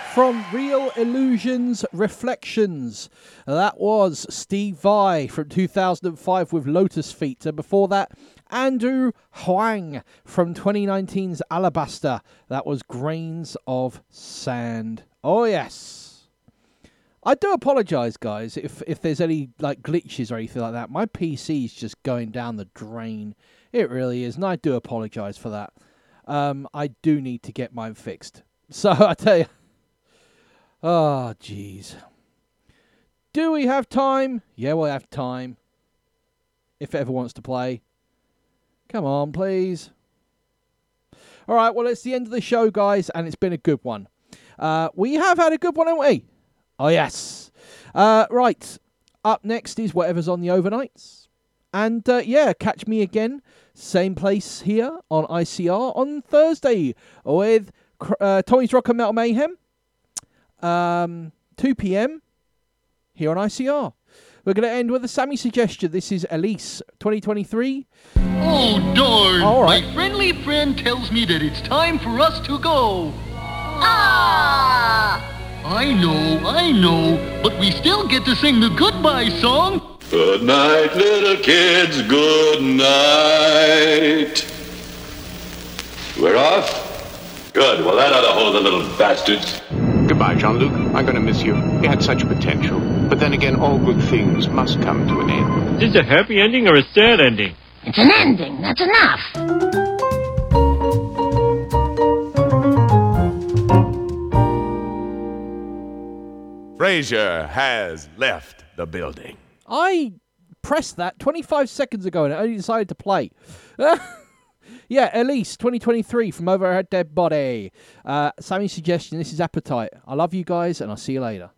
From Real Illusions Reflections. That was Steve Vai from 2005 with Lotus Feet. And before that, Andrew Huang from 2019's Alabaster. That was Grains of Sand. Oh, yes. I do apologise, guys, if there's any like glitches or anything like that. My PC's just going down the drain. It really is, and I do apologise for that. I do need to get mine fixed. So I tell you, oh, jeez. Do we have time? Yeah, we'll have time. If it ever wants to play. Come on, please. All right, well, it's the end of the show, guys, and it's been a good one. We have had a good one, haven't we? Oh, yes. Right. Up next is whatever's on the overnights. And, yeah, catch me again. Same place here on ICR on Thursday with Tommy's Rock and Metal Mayhem. 2 p.m. here on ICR. We're going to end with a Sammy suggestion. This is Elise, 2023. Oh, darn. All right. My friendly friend tells me that it's time for us to go. Ah! I know, but we still get to sing the goodbye song. Good night, little kids, good night. We're off? Good, well that ought to hold the little bastards. Goodbye, Jean-Luc. I'm going to miss you. You had such potential. But then again, all good things must come to an end. Is this a happy ending or a sad ending? It's an ending. That's enough. Frasier has left the building. I pressed that 25 seconds ago and it only decided to play. Yeah, Elise, 2023 from Over Her Dead Body. Sammy's suggestion, this is Appetite. I love you guys and I'll see you later.